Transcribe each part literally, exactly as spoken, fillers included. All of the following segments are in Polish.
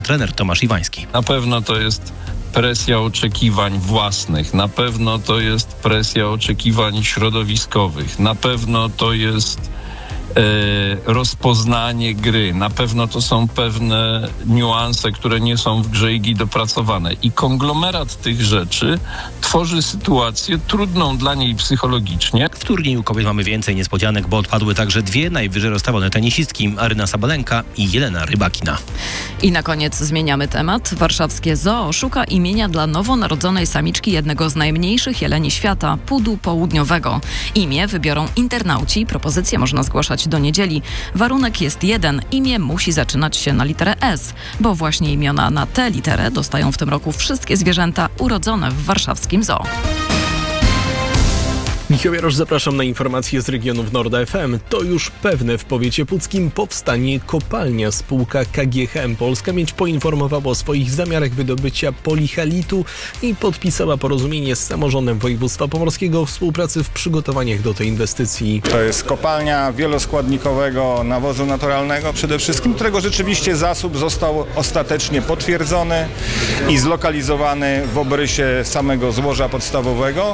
Trener Tomasz Iwański. Na pewno to jest presja oczekiwań własnych, na pewno to jest presja oczekiwań środowiskowych, na pewno to jest e, rozpoznanie gry, na pewno to są pewne niuanse, które nie są w grze I G I dopracowane. I konglomerat tych rzeczy tworzy sytuację trudną dla niej psychologicznie. W turnieju kobiet mamy więcej niespodzianek, bo odpadły także dwie najwyżej rozstawione tenisistki, Aryna Sabalenka i Jelena Rybakina. I na koniec zmieniamy temat. Warszawskie Zoo szuka imienia dla nowonarodzonej samiczki jednego z najmniejszych jeleni świata, pudu południowego. Imię wybiorą internauci, propozycje można zgłaszać do niedzieli. Warunek jest jeden, imię musi zaczynać się na literę S, bo właśnie imiona na tę literę dostają w tym roku wszystkie zwierzęta urodzone w warszawskim zoo. Michał Jarosz, zapraszam na informacje z regionów Nord F M. To już pewne, w powiecie puckim powstanie kopalnia. Spółka K G H M Polska Miedź poinformowała o swoich zamiarach wydobycia polihalitu i podpisała porozumienie z samorządem województwa pomorskiego o współpracy w przygotowaniach do tej inwestycji. To jest kopalnia wieloskładnikowego nawozu naturalnego, przede wszystkim, którego rzeczywiście zasób został ostatecznie potwierdzony i zlokalizowany w obrysie samego złoża podstawowego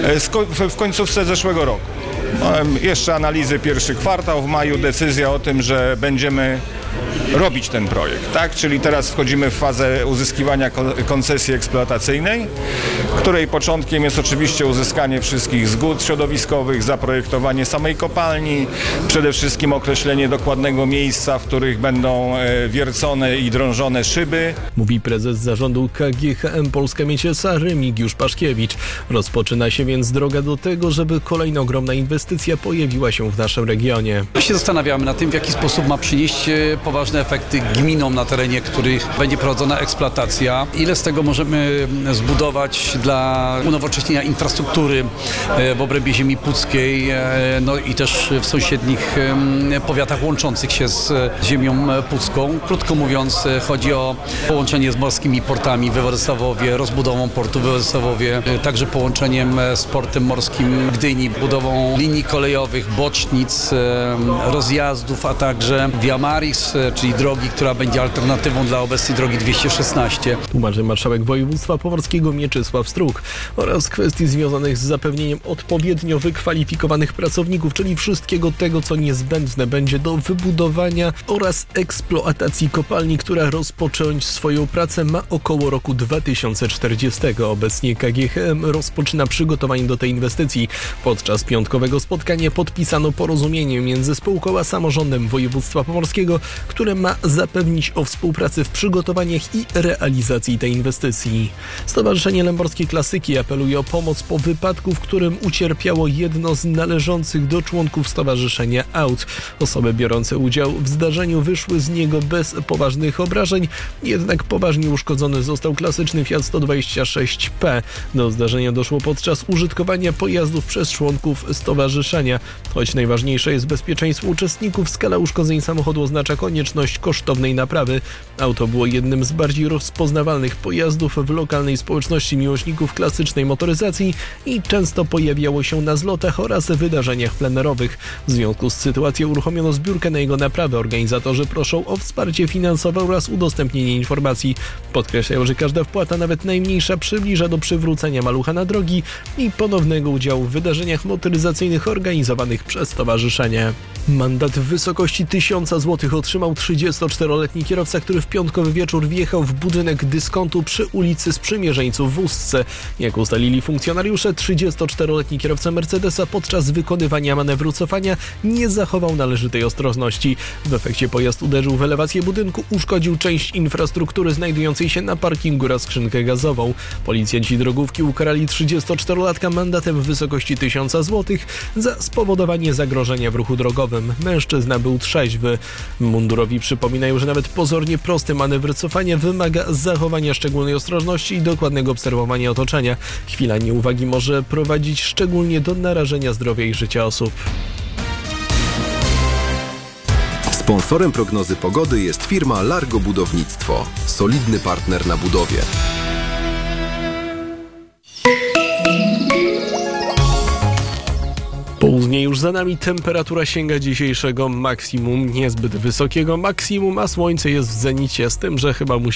w końcu końcówce zeszłego roku. Jeszcze analizy pierwszy kwartał, w maju decyzja o tym, że będziemy robić ten projekt, tak? Czyli teraz wchodzimy w fazę uzyskiwania koncesji eksploatacyjnej, której początkiem jest oczywiście uzyskanie wszystkich zgód środowiskowych, zaprojektowanie samej kopalni, przede wszystkim określenie dokładnego miejsca, w których będą wiercone i drążone szyby. Mówi prezes zarządu K G H M Polska Miedź S A Remigiusz Paszkiewicz. Rozpoczyna się więc droga do tego, żeby kolejna ogromna inwestycja pojawiła się w naszym regionie. My się zastanawiamy nad tym, w jaki sposób ma przynieść poważne efekty gminom, na terenie których będzie prowadzona eksploatacja. Ile z tego możemy zbudować dla unowocześnienia infrastruktury w obrębie ziemi puckiej, no i też w sąsiednich powiatach łączących się z ziemią pucką. Krótko mówiąc, chodzi o połączenie z morskimi portami we Władysławowie, rozbudową portu we Władysławowie, także połączeniem z portem morskim Gdyni, budową linii kolejowych, bocznic, rozjazdów, a także Via Maris, czyli drogi, która będzie alternatywą dla obecnej drogi dwieście szesnaście. Tłumaczy marszałek województwa pomorskiego Mieczysław Struk oraz kwestii związanych z zapewnieniem odpowiednio wykwalifikowanych pracowników, czyli wszystkiego tego, co niezbędne będzie do wybudowania oraz eksploatacji kopalni, która rozpocząć swoją pracę ma około roku dwa tysiące czterdziestego. Obecnie K G H M rozpoczyna przygotowanie do tej inwestycji. Podczas piątkowego spotkania podpisano porozumienie między spółką a samorządem województwa pomorskiego, które ma zapewnić o współpracy w przygotowaniach i realizacji tej inwestycji. Stowarzyszenie Lęborskie Klasyki apeluje o pomoc po wypadku, w którym ucierpiało jedno z należących do członków stowarzyszenia aut. Osoby biorące udział w zdarzeniu wyszły z niego bez poważnych obrażeń, jednak poważnie uszkodzony został klasyczny Fiat sto dwadzieścia sześć P. Do zdarzenia doszło podczas użytkowania pojazdów przez członków stowarzyszenia. Choć najważniejsze jest bezpieczeństwo uczestników, skala uszkodzeń samochodu oznacza konieczność kosztownej naprawy. Auto było jednym z bardziej rozpoznawalnych pojazdów w lokalnej społeczności miłośników klasycznej motoryzacji i często pojawiało się na zlotach oraz wydarzeniach plenerowych. W związku z sytuacją uruchomiono zbiórkę na jego naprawę. Organizatorzy proszą o wsparcie finansowe oraz udostępnienie informacji. Podkreślają, że każda wpłata, nawet najmniejsza, przybliża do przywrócenia malucha na drogi i ponownego udziału w wydarzeniach motoryzacyjnych organizowanych przez stowarzyszenie. Mandat w wysokości tysiąca złotych otrzymał trzydziestoczteroletni kierowca, który w piątkowy wieczór wjechał w budynek dyskontu przy ulicy Sprzymierzeńców w Ustce. Jak ustalili funkcjonariusze, trzydziestoczteroletni kierowca Mercedesa podczas wykonywania manewru cofania nie zachował należytej ostrożności. W efekcie pojazd uderzył w elewację budynku, uszkodził część infrastruktury znajdującej się na parkingu oraz skrzynkę gazową. Policjanci drogówki ukarali trzydziestoczterolatka mandatem w wysokości tysiąca złotych za spowodowanie zagrożenia w ruchu drogowym. Mężczyzna był trzeźwy. Mundurowi przypominają, że nawet pozornie prosty manewr cofania wymaga zachowania szczególnej ostrożności i dokładnego obserwowania otoczenia. Chwila nieuwagi może prowadzić szczególnie do narażenia zdrowia i życia osób. Sponsorem prognozy pogody jest firma Largo Budownictwo. Solidny partner na budowie. Południe już już za nami. Temperatura sięga dzisiejszego maksimum, niezbyt wysokiego maksimum, a słońce jest w zenicie, z tym, że chyba musi